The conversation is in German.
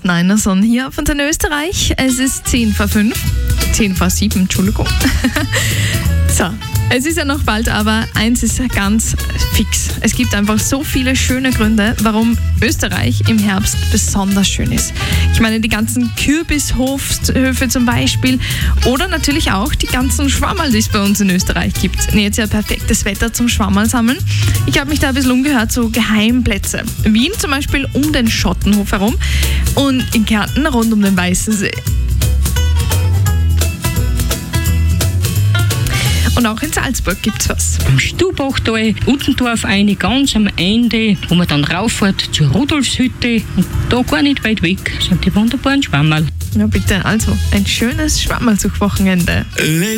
Einerson hier von den Österreich. Es ist 10:05, 10:07, Entschuldigung. So, es ist ja noch bald, aber eins ist ganz fix. Es gibt einfach so viele schöne Gründe, warum Österreich im Herbst besonders schön ist. Ich meine, die ganzen Kürbishöfe zum Beispiel oder natürlich auch die ganzen Schwammerl, die es bei uns in Österreich gibt. Jetzt ja perfektes Wetter zum Schwammerl sammeln. Ich habe mich da ein bisschen umgehört, so Geheimplätze. Wien zum Beispiel um den Schottenhof herum und in Kärnten rund um den Weißen See. Und auch in Salzburg gibt's was. Am Stubachtal, Uttendorf eine, ganz am Ende, wo man dann rauffährt zur Rudolfshütte. Und da gar nicht weit weg sind die wunderbaren Schwammerl. Ja bitte, also ein schönes Schwammerlsuchwochenende.